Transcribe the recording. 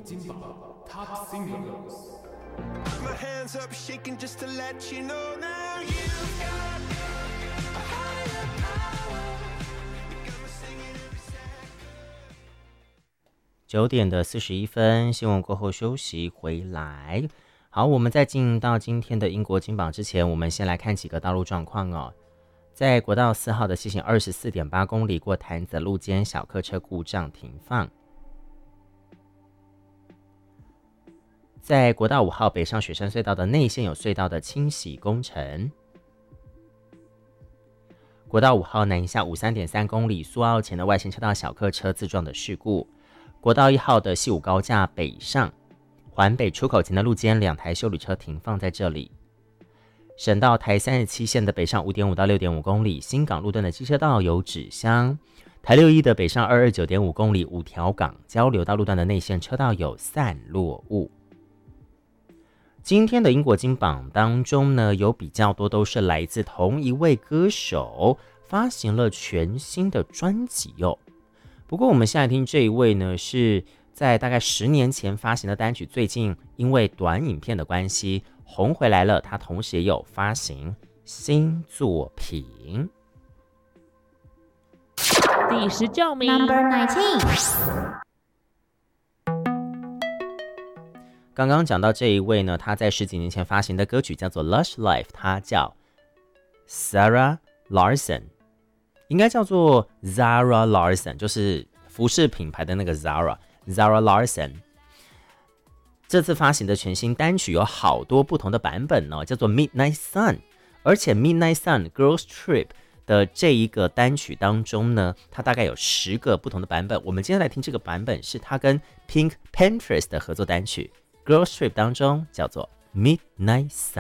金榜 Top Singles。 Put my hands up, shaking just to let you know now you've got a higher power. You got me singing every second. 9:41，新闻过后休息回来。好，我们在进到今天的英国金榜之前，我们先来看几个道路状况哦。在国道4号的西行24.8公里过潭子路间，小客车故障停放。在国道5号北上雪山隧道的内线有隧道的清洗工程。国道5号南下53.3公里苏澳前的外线车道小客车自撞的事故。国道1号的西武高架北上环北出口前的路肩2台休旅车停放在这里。省道台37线的北上5.5到6.5公里新港路段的机车道有指向。台61的北上229.5公里五条港交流道路段的内线车道有散落物。今天的英国金榜当中呢，有比较多都是来自同一位歌手发行了全新的专辑哦。不过我们现在听这一位呢，是在大概10年前发行的单曲，最近因为短影片的关系红回来了，他同时也有发行新作品。 第19名 Number 19。 刚刚讲到这一位呢，他在10几年前发行的歌曲叫做 Lush Life， 他叫 Zara Larsson， 应该叫做 Zara Larsson， 就是服饰品牌的那个 Zara Larsson。 这次发行的全新单曲有好多不同的版本哦，叫做 Midnight Sun， 而且 Midnight Sun Girls Trip 的这一个单曲当中呢，它大概有10个不同的版本。我们今天来听这个版本是他跟 Pink Panthers 的合作单曲，Girls Trip 当中叫做 Midnight Sun。